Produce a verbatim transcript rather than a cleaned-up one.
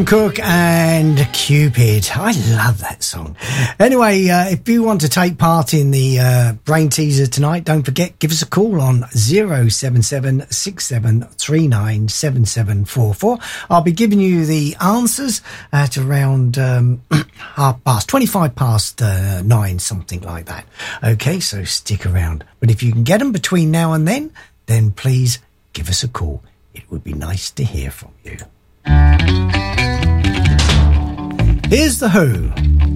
Cook and Cupid. I love that song. Anyway, uh, if you want to take part in the uh, Brain Teaser tonight, don't forget, give us a call on zero seven seven six seven three nine seven seven four four. I'll be giving you the answers at around um, half past, twenty-five past uh, nine, something like that. Okay, so stick around. But if you can get them between now and then, then please give us a call. It would be nice to hear from you. Here's The Who.